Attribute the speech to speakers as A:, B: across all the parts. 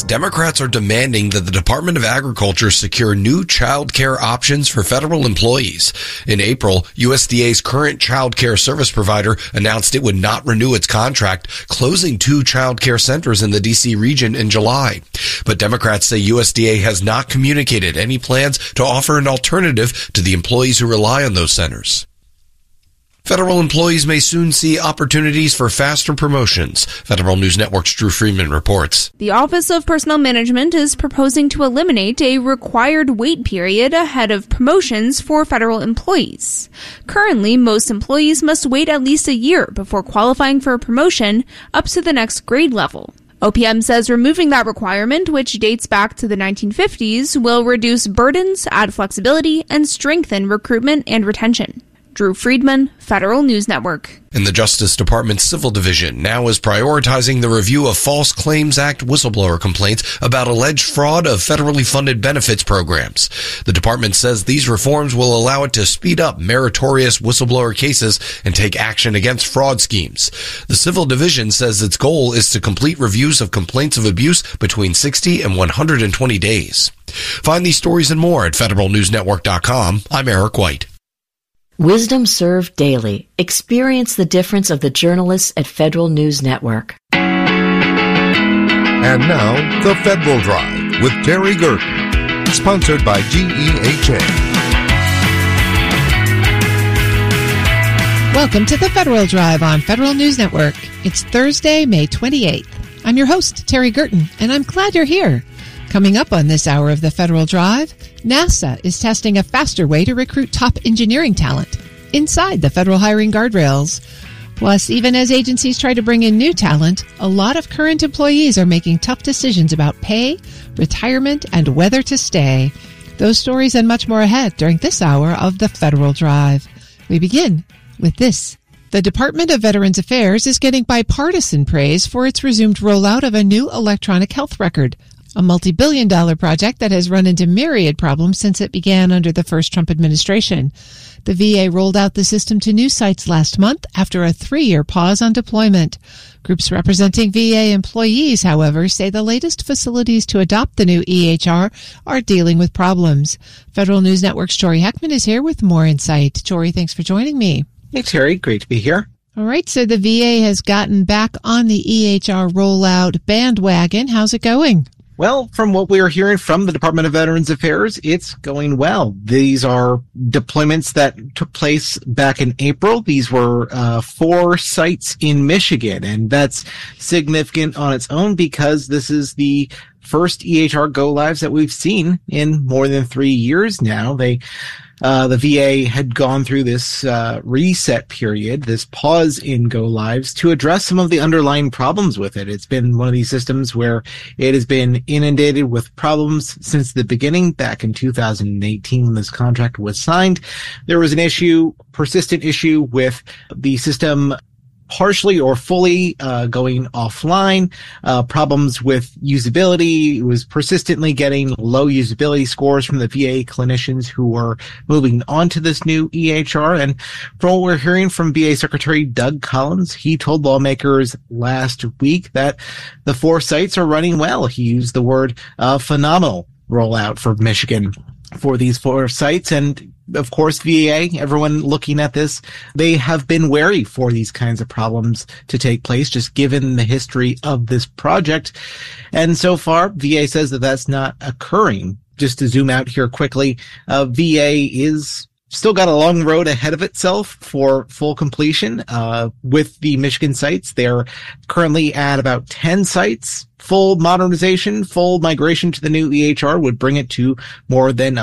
A: Democrats are demanding that the Department of Agriculture secure new child care options for federal employees. In April, USDA's current child care service provider announced it would not renew its contract, closing 2 child care centers in the D.C. region in July. But Democrats say USDA has not communicated any plans to offer an alternative to the employees who rely on those centers. Federal employees may soon see opportunities for faster promotions. Federal News Network's Drew Freeman reports.
B: The Office of Personnel Management is proposing to eliminate a required wait period ahead of promotions for federal employees. Currently, most employees must wait at least a year before qualifying for a promotion up to the next grade level. OPM says removing that requirement, which dates back to the 1950s, will reduce burdens, add flexibility, and strengthen recruitment and retention. Drew Friedman, Federal News Network.
A: And the Justice Department's Civil Division now is prioritizing the review of False Claims Act whistleblower complaints about alleged fraud of federally funded benefits programs. The department says these reforms will allow it to speed up meritorious whistleblower cases and take action against fraud schemes. The Civil Division says its goal is to complete reviews of complaints of abuse between 60 and 120 days. Find these stories and more at federalnewsnetwork.com. I'm Eric White.
C: Wisdom served daily. Experience the difference of the journalists at Federal News Network.
D: And now, The Federal Drive with Terry Gerton, sponsored by GEHA.
E: Welcome to The Federal Drive on Federal News Network. It's Thursday, May 28th. I'm your host, Terry Gerton, and I'm glad you're here. Coming up on this hour of the Federal Drive, NASA is testing a faster way to recruit top engineering talent inside the federal hiring guardrails. Plus, even as agencies try to bring in new talent, a lot of current employees are making tough decisions about pay, retirement, and whether to stay. Those stories and much more ahead during this hour of the Federal Drive. We begin with this. The Department of Veterans Affairs is getting bipartisan praise for its resumed rollout of a new electronic health record, a multi-billion-dollar project that has run into myriad problems since it began under the first Trump administration. The VA rolled out the system to new sites last month after a 3-year pause on deployment. Groups representing VA employees, however, say the latest facilities to adopt the new EHR are dealing with problems. Federal News Network's Jory Heckman is here with more insight. Jory, thanks for joining me.
F: Hey, Terry. Great to be here.
E: All right, so the VA has gotten back on the EHR rollout bandwagon. How's it going?
F: Well, from what we're hearing from the Department of Veterans Affairs, it's going well. These are deployments that took place back in April. These were 4 sites in Michigan, and that's significant on its own because this is the first EHR go-lives that we've seen in more than 3 years now. The VA had gone through this reset period, this pause in go-lives, to address some of the underlying problems with it. It's been one of these systems where it has been inundated with problems since the beginning. Back in 2018, when this contract was signed, there was an persistent issue with the system partially or fully going offline, problems with usability. It was persistently getting low usability scores from the VA clinicians who were moving on to this new EHR. And from what we're hearing from VA Secretary Doug Collins, he told lawmakers last week that the 4 sites are running well. He used the word phenomenal rollout for Michigan for these 4 sites. And of course, VA, everyone looking at this, they have been wary for these kinds of problems to take place, just given the history of this project. And so far, VA says that that's not occurring. Just to zoom out here quickly, VA is still got a long road ahead of itself for full completion. With the Michigan sites, they're currently at about 10 sites. Full modernization, full migration to the new EHR would bring it to more than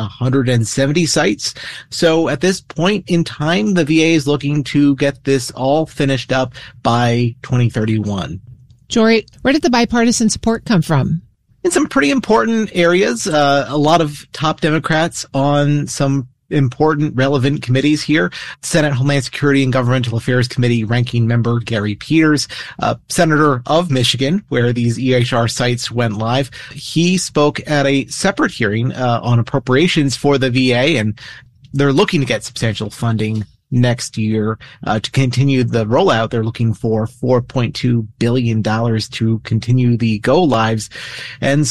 F: 170 sites. So at this point in time, the VA is looking to get this all finished up by 2031.
E: Jory, where did the bipartisan support come from?
F: In some pretty important areas, a lot of top Democrats on some important, relevant committees here. Senate Homeland Security and Governmental Affairs Committee ranking member Gary Peters, Senator of Michigan, where these EHR sites went live. He spoke at a separate hearing on appropriations for the VA, and they're looking to get substantial funding next year to continue the rollout. They're looking for $4.2 billion to continue the go lives. And